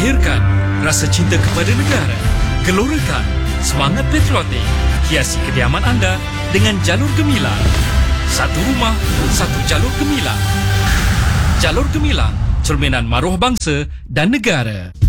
Lahirkan rasa cinta kepada negara. Gelorakan semangat patriotik. Hiasi kediaman anda dengan jalur gemilang. Satu rumah, satu jalur gemilang. Jalur Gemilang, cerminan maruah bangsa dan negara.